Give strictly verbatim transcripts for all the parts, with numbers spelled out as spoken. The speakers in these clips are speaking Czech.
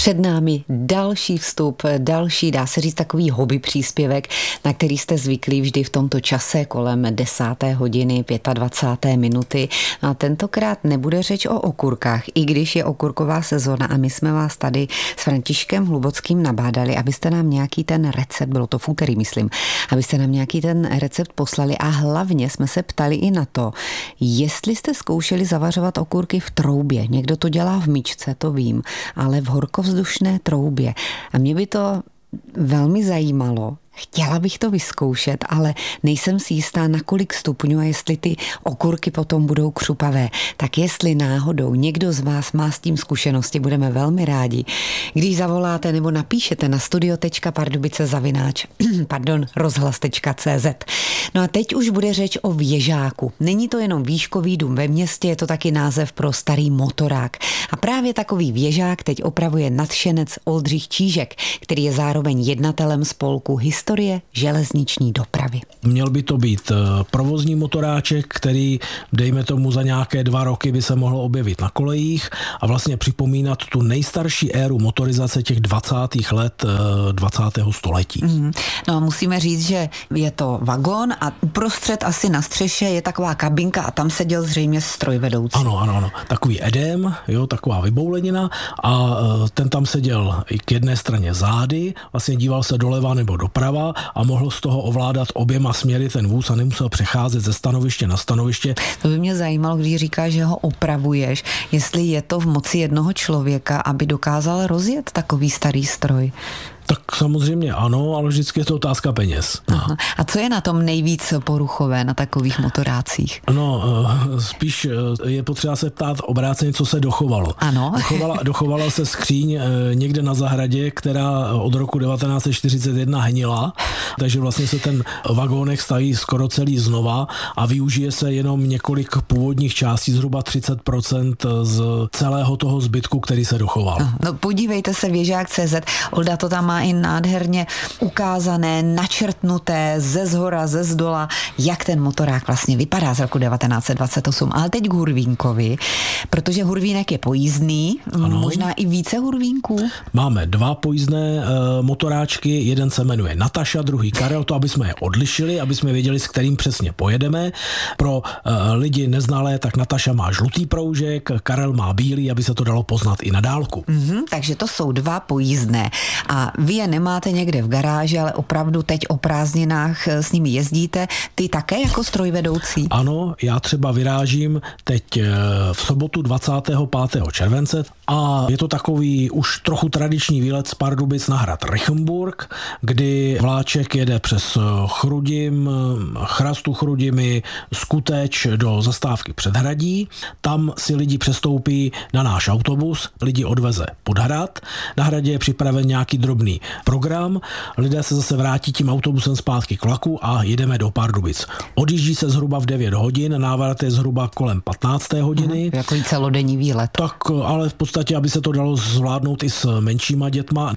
Před námi další vstup, další, dá se říct, takový hobby příspěvek, na který jste zvyklí vždy v tomto čase kolem desáté hodiny, dvacáté páté minuty. A tentokrát nebude řeč o okurkách, i když je okurková sezona a my jsme vás tady s Františkem Hlubockým nabádali, abyste nám nějaký ten recept, bylo to v úterý, myslím, abyste nám nějaký ten recept poslali a hlavně jsme se ptali i na to, jestli jste zkoušeli zavařovat okurky v troubě. Někdo to dělá v myčce, to vím, ale v horkovzdušné troubě. A mě by to velmi zajímalo. Chtěla bych to vyzkoušet, ale nejsem si jistá, na kolik stupňů a jestli ty okurky potom budou křupavé. Tak jestli náhodou někdo z vás má s tím zkušenosti, budeme velmi rádi, když zavoláte nebo napíšete na studio tečka pardubice zavináč pardon, rozhlas tečka cé zet. No a teď už bude řeč o věžáku. Není to jenom výškový dům ve městě, je to taky název pro starý motorák. A právě takový věžák teď opravuje nadšenec Oldřich Čížek, který je zároveň jednatelem spolku Historie železniční dopravy. Měl by to být provozní motoráček, který, dejme tomu, za nějaké dva roky by se mohl objevit na kolejích a vlastně připomínat tu nejstarší éru motorizace těch dvacátých let dvacátého století. Mm. No musíme říct, že je to vagón a uprostřed asi na střeše je taková kabinka a tam seděl zřejmě strojvedoucí. Ano, ano, ano. Takový edém, jo, taková vyboulenina a ten tam seděl i k jedné straně zády, vlastně díval se doleva nebo doprava a mohl z toho ovládat oběma směry ten vůz a nemusel přecházet ze stanoviště na stanoviště. To by mě zajímalo, když říkáš, že ho opravuješ, jestli je to v moci jednoho člověka, aby dokázal rozjet takový starý stroj. Tak samozřejmě ano, ale vždycky je to otázka peněz. Aha. A co je na tom nejvíc poruchové na takových motorácích? No, spíš je potřeba se ptát obráceně, co se dochovalo. Ano. Dochovala, dochovala se skříň někde na zahradě, která od roku devatenáct set čtyřicet jedna hnila, takže vlastně se ten vagónek staví skoro celý znova a využije se jenom několik původních částí, zhruba třicet procent z celého toho zbytku, který se dochoval. No podívejte se, věžák tečka cé zet, Olda to tam má i nádherně ukázané, načrtnuté ze zhora, ze zdola, jak ten motorák vlastně vypadá z roku devatenáct set dvacet osm. Ale teď k Hurvínkovi, protože Hurvínek je pojízdný, ano. Možná i více Hurvínků. Máme dva pojízdné e, motoráčky, jeden se jmenuje Nataša, druhý Karel, to aby jsme je odlišili, aby jsme věděli, s kterým přesně pojedeme. Pro e, lidi neznalé, tak Nataša má žlutý proužek, Karel má bílý, aby se to dalo poznat i na dálku. Mm-hmm, takže to jsou dva pojízdné. A vy je nemáte někde v garáži, ale opravdu teď o prázdninách s nimi jezdíte. Ty také jako strojvedoucí? Ano, já třeba vyrážím teď v sobotu dvacátého pátého července a je to takový už trochu tradiční výlet z Pardubic na hrad Rychenburg, kdy vláček jede přes Chrudim, Chrastu Chrudimi, Skuteč do zastávky Předhradí. Tam si lidi přestoupí na náš autobus, lidi odveze pod hrad. Na hradě je připraven nějaký drobný program, lidé se zase vrátí tím autobusem zpátky k vlaku a jedeme do Pardubic. Odjíždí se zhruba v devět hodin, návrat je zhruba kolem patnácté hodiny. Jako i celodenní výlet. Tak, ale v podstatě, aby se to dalo zvládnout i s menšíma dětma.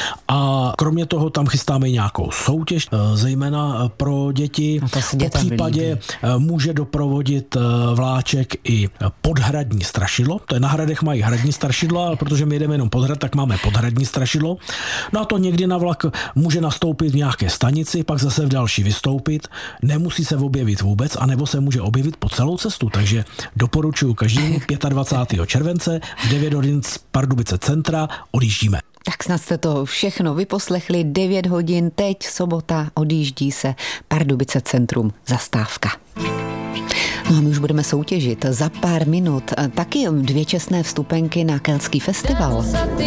A kromě toho tam chystáme nějakou soutěž, zejména pro děti. Po případě líbí. Může doprovodit vláček i podhradní strašidlo. To je na hradech mají hradní strašidla, ale protože my jedeme jenom pod hrad, tak máme podhradní strašidlo. No a to někdy na vlak může nastoupit v nějaké stanici, pak zase v další vystoupit. Nemusí se objevit vůbec, anebo se může objevit po celou cestu. Takže doporučuji každému dvacátého pátého července v devět hodin z Pardubice centra odjíždíme. Tak snad jste to všechno vyposlechli. devět hodin, teď sobota, odjíždí se Pardubice centrum, zastávka. No a my už budeme soutěžit za pár minut taky dvě čestné vstupenky na Keltský festival.